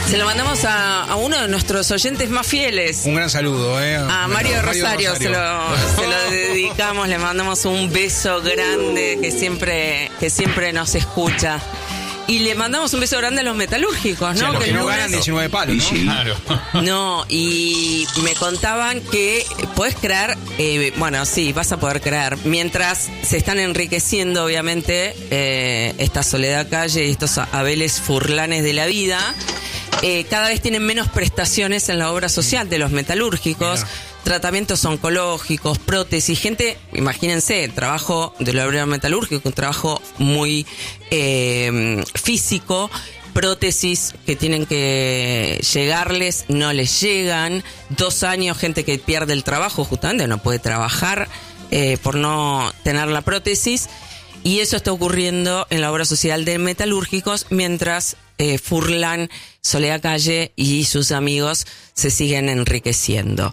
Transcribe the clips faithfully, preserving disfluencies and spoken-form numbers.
Se lo mandamos a, a uno de nuestros oyentes más fieles. Un gran saludo, ¿eh? A Mario, Mario Rosario, Rosario. Se, lo, se lo dedicamos, le mandamos un beso grande que siempre, que siempre nos escucha. Y le mandamos un beso grande a los metalúrgicos, ¿no? Sí, a los que, que no lunes... ganan diecinueve palos, ¿no? Sí. Claro. No, y me contaban que podés creer, eh, bueno, sí, vas a poder creer, mientras se están enriqueciendo, obviamente, eh, esta Soledad Calle y estos Abeles Furlanes de la vida, eh, cada vez tienen menos prestaciones en la obra social de los metalúrgicos. Mira. Tratamientos oncológicos, prótesis, gente, imagínense, trabajo del obrero metalúrgico, un trabajo muy eh, físico, prótesis que tienen que llegarles, no les llegan, dos años, gente que pierde el trabajo, justamente no puede trabajar eh, por no tener la prótesis, y eso está ocurriendo en la obra social de metalúrgicos, mientras eh, Furlan, Soledad Calle y sus amigos se siguen enriqueciendo.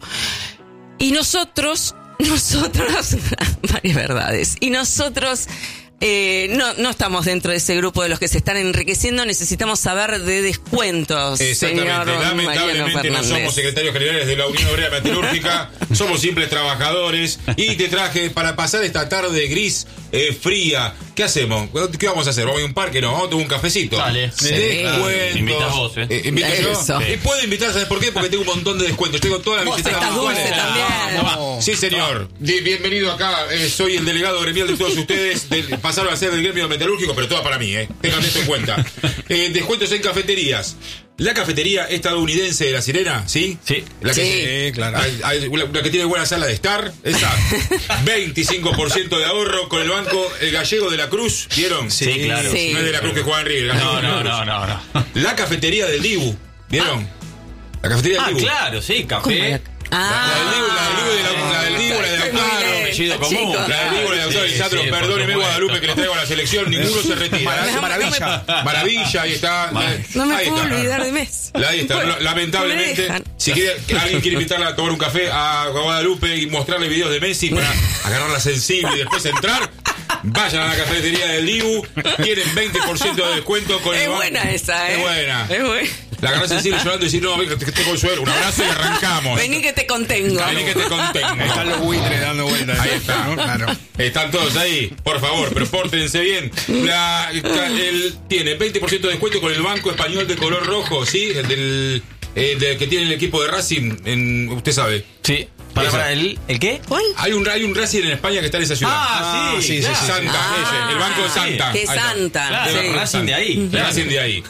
Y nosotros, nosotros, varias verdades, y nosotros eh, no, no estamos dentro de ese grupo de los que se están enriqueciendo, necesitamos saber de descuentos, señor Lamentablemente no somos secretarios generales de la Unión Obrera Metalúrgica, somos simples trabajadores, y te traje para pasar esta tarde gris, eh, fría. ¿Qué hacemos? ¿Qué vamos a hacer? ¿Vamos a ir a un parque? No, vamos a tomar un cafecito. Dale. Sí. Descuentos. Invitas vos, ¿eh? eh ¿Invito yo? Sí. Y puedo invitar, ¿sabes por qué? Porque tengo un montón de descuentos. Tengo toda la billetera. Estás dulce también. No. Sí, señor. De, bienvenido acá. Eh, soy el delegado gremial de todos ustedes. Del, pasaron a ser del gremio metalúrgico, pero toda para mí, ¿eh? Tengan esto en cuenta. Eh, descuentos en cafeterías. La cafetería estadounidense de La Sirena, ¿sí? Sí. La que, sí, eh, claro. Hay, hay, la que tiene buena sala de estar, esa. veinticinco por ciento de ahorro con el banco El Gallego de la Cruz, ¿vieron? Sí, sí, claro. Sí. No es de la Cruz que juega en River. No, no, no, no, no. La cafetería del Dibu, ¿vieron? Ah. La cafetería del Ah, Dibu. claro, sí, café. Ah, La del Dibu, la del Dibu, de la, la del Dibu, la de Lautaro. Apellido común. La del Dibu, la de Lautaro. Lisandro, sí, perdóneme, Guadalupe, que le traigo a la selección. Ninguno se retira. Mar- maravilla. Maravilla, ahí está. no me ahí puedo está. olvidar de Messi. Ahí está. Bueno, Lamentablemente, no me si quiere, que alguien quiere invitarla a tomar un café a Guadalupe y mostrarle videos de Messi para agarrarla sensible y después entrar, vayan a la cafetería del Dibu. Tienen veinte por ciento de descuento con el Es banco. buena esa, ¿eh? Es buena. Es buena. La agarrás sensible llorando y decir, no, que te, te consuelo. Un abrazo y arrancamos. Vení que te contengo. Vení que te contengo. Están los buitres dando vueltas. Ahí está, ¿no? Claro. Están todos ahí, por favor, pero pórtense bien. La, el, tiene veinte por ciento de descuento con el Banco Español de color rojo, ¿sí? El del, el del que tiene el equipo de Racing, en, usted sabe. Sí. Para, para, ¿el, ¿El qué? ¿Cuál? Hay un, hay un Racing en España que está en esa ciudad. Ah, sí, sí, claro. sí, sí. Santa, Ah, ese, el Banco de Santa. Que Ahí está. Santa. Claro, Sí. Racing de ahí. Claro. Racing de ahí.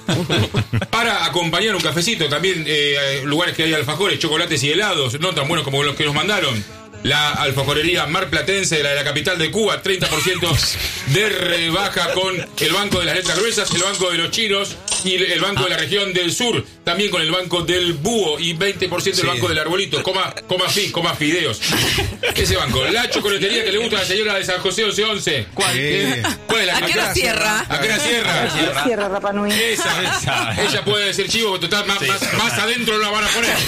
Para acompañar un cafecito, también eh, lugares que hay alfajores, chocolates y helados, no tan buenos como los que nos mandaron. La alfajorería marplatense, la de la capital de Cuba, treinta por ciento de rebaja con el Banco de las Letras Gruesas, el Banco de los Chinos y el Banco de la Región del Sur, también con el Banco del Búho y veinte por ciento del Sí. Banco del Arbolito, coma, coma fi, coma fideos. Ese banco. La chocolatería que le gusta a la señora de San José once once. ¿Cuál? Sí. Eh, ¿Cuál es la ¿A qué hora que cierra? ¿A qué hora cierra? Cierra Rapa Nui. Esa, Esa. ella puede decir chivo, porque total, más, Sí. más, más adentro la van a poner.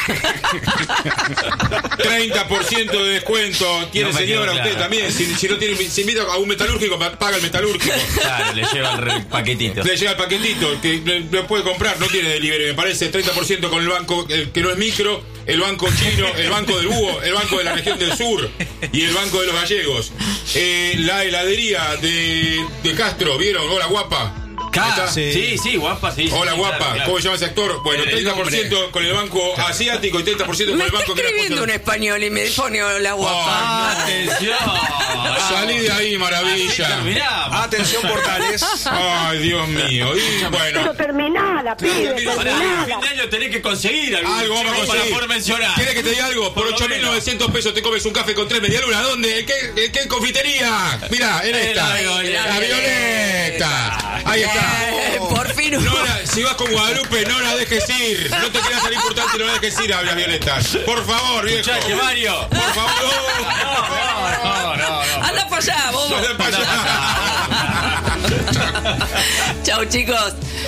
treinta por ciento de descuento. Tiene, No me señora, quedó usted claro. también. Si, si no tiene, si invita a un metalúrgico, pa- paga el metalúrgico. Claro, le lleva el re- paquetito. Le llega el paquetito, que le- lo puede comprar, no tiene delivery, me parece. treinta por ciento con el banco, el que no es micro, el banco chino, el banco del Búho, el banco de la región del sur y el banco de los gallegos. Eh, la heladería de, de Castro, ¿vieron? Hola, guapa. Ca- ¿Está? Sí, sí, sí, guapa, sí. Hola, sí, guapa. claro, claro. ¿Cómo se llama ese actor? Bueno, El treinta por ciento con el banco asiático y treinta por ciento con Me el está banco que era escribiendo un español y me pone la guapa. Atención. Salí de ahí, Así maravilla. terminamos. Atención, portales. Ay, Dios mío. Y Pero bueno, terminala, pibe, termina. Pará, a fin de terminala. año tenés que conseguir algo, algo vamos a para conseguir. poder mencionar. ¿Quieres que te diga algo? Por Por lo ocho mil novecientos pesos te comes un café con tres medialunas. ¿Dónde? ¿En qué, en qué confitería? Mirá, en esta. la Violeta. La Violeta. Ahí está. Eh, por fin. No la- si vas con Guadalupe, no la dejes ir. No te quieras ser importante, no la dejes ir a la Violeta. Por favor, viejo. Chache, Mario. Por favor. No, no, no, no. Anda para allá, vos. Anda para allá. Chau, chicos.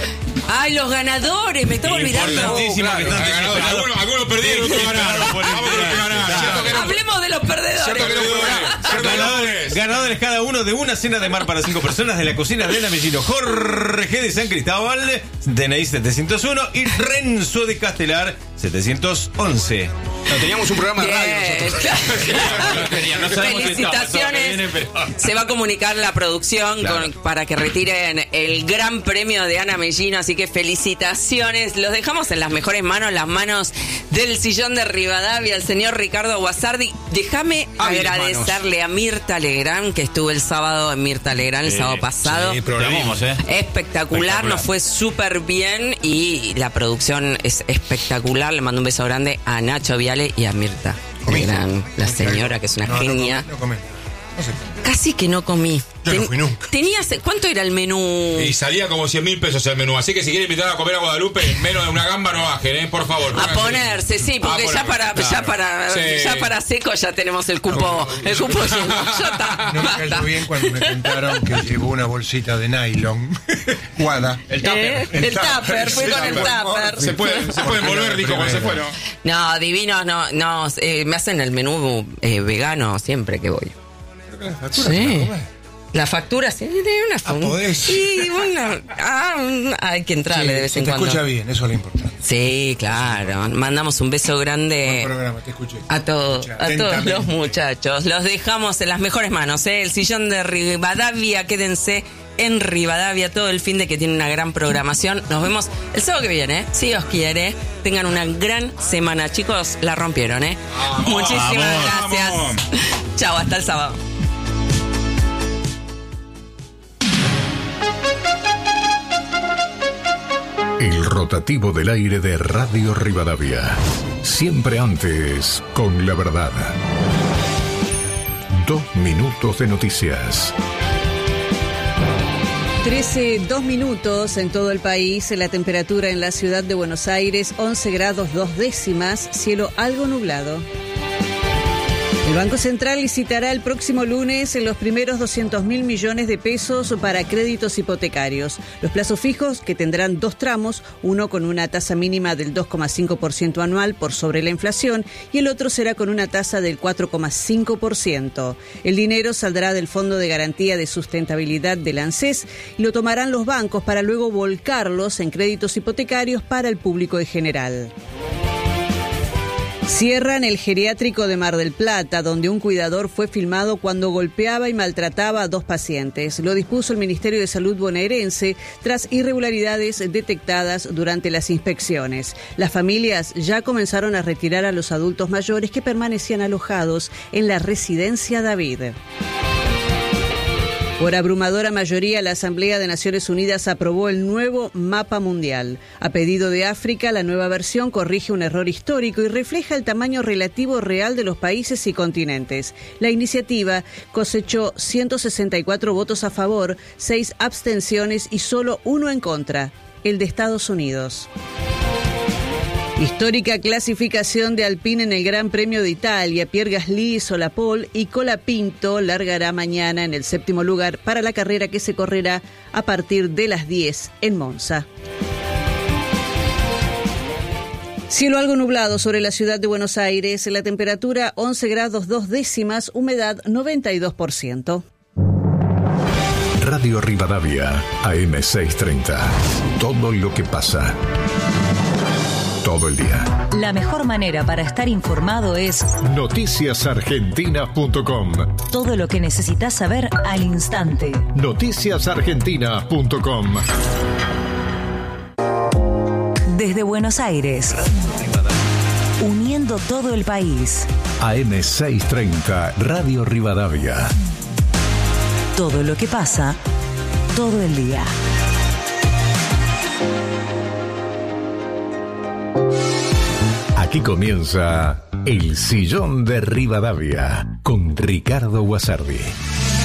Ay, los ganadores, me estaba olvidando. Importantísimo claro, que están ha ganado. desesperados. Algunos, algunos perdieron, otros ganaron. Por el Vamos con los que ganaron. Claro. Cierto que no- Hablemos de los perdedores. cierto que no programa. Cierto que no Ganadores, ganadores cada uno de una cena de mar para cinco personas de la cocina de Ana Mellino, Jorge de San Cristóbal, D N I setecientos uno y Renzo de Castelar setecientos once. No, teníamos un programa de radio Bien. No sabemos si estaba, Felicitaciones. viene, pero- Se va a comunicar la producción Claro. con- para que retiren el gran premio de Ana Mellino, así que felicitaciones. Los dejamos en las mejores manos, las manos del sillón de Rivadavia, el señor Ricardo Guasardi. Déjame Hábiles agradecerle a Mirta Legrand, que estuvo el sábado en Mirta Legrand, el Sí, sábado pasado. sí, Te vimos, ¿eh? Espectacular, Espectacular. nos fue súper bien y la producción es espectacular. Le mando un beso grande a Nacho Viale y a Mirta ¿Comiste? Legrand, la señora que es una No, no genia. comí, No, comí. No sé. Casi que no comí. Yo no fui nunca. Tenías, ¿cuánto era el menú? Y salía como cien mil pesos el menú. Así que si quieren invitar a comer a Guadalupe, menos de una gamba no bajen, ¿eh? Por favor. A ponerse, sí, porque A ya ponerse, para, ya claro. para, Sí. ya para seco ya tenemos el cupo, el cupo lleno. Ya está, No me basta. cayó bien cuando me contaron que llevó una bolsita de nylon. Guada. El ¿Eh? tupper. El tupper, fui sí, con el por favor. tupper. Se pueden, se pueden volver, dijo cuando se fueron. No, divinos, no, no, eh, me hacen el menú eh, vegano siempre que voy. Sí. La factura, sí, de una Ah, podés. Sí, una, ah, hay que entrarle de vez se en te cuando. escucha bien, eso es lo importante. Sí, claro. Mandamos un beso Buen grande programa, te escuché. a, todos Escucha, a todos atentamente. los muchachos. Los dejamos en las mejores manos. ¿eh? El sillón de Rivadavia, quédense en Rivadavia todo el fin de que tiene una gran programación. Nos vemos el sábado que viene, ¿eh? Si Dios quiere. Tengan una gran semana, chicos. La rompieron, ¿eh? Muchísimas vamos, gracias. vamos. Chao, hasta el sábado. El rotativo del aire de Radio Rivadavia. Siempre antes, con la verdad. Dos minutos de noticias. trece, dos minutos en todo el país. La temperatura en la ciudad de Buenos Aires, once grados dos décimas, cielo algo nublado. El Banco Central licitará el próximo lunes en los primeros doscientos mil millones de pesos para créditos hipotecarios. Los plazos fijos, que tendrán dos tramos, uno con una tasa mínima del dos coma cinco por ciento anual por sobre la inflación y el otro será con una tasa del cuatro coma cinco por ciento. El dinero saldrá del Fondo de Garantía de Sustentabilidad del ANSES y lo tomarán los bancos para luego volcarlos en créditos hipotecarios para el público en general. Cierran el geriátrico de Mar del Plata, donde un cuidador fue filmado cuando golpeaba y maltrataba a dos pacientes. Lo dispuso el Ministerio de Salud bonaerense tras irregularidades detectadas durante las inspecciones. Las familias ya comenzaron a retirar a los adultos mayores que permanecían alojados en la residencia David. Por abrumadora mayoría, la Asamblea de Naciones Unidas aprobó el nuevo mapa mundial. A pedido de África, la nueva versión corrige un error histórico y refleja el tamaño relativo real de los países y continentes. La iniciativa cosechó ciento sesenta y cuatro votos a favor, seis abstenciones y solo uno en contra, el de Estados Unidos. Histórica clasificación de Alpine en el Gran Premio de Italia. Pierre Gasly, Solapol y Colapinto largará mañana en el séptimo lugar para la carrera que se correrá a partir de las diez en Monza. Cielo algo nublado sobre la ciudad de Buenos Aires. La temperatura once grados dos décimas, humedad noventa y dos por ciento. Radio Rivadavia, A M seiscientos treinta. Todo lo que pasa. Todo el día. La mejor manera para estar informado es noticias argentinas punto com. todo lo que necesitas saber al instante. noticias argentinas punto com. Desde Buenos Aires, uniendo todo el país. A M seiscientos treinta, Radio Rivadavia. Todo lo que pasa, todo el día. Aquí comienza El Sillón de Rivadavia con Ricardo Guasardi.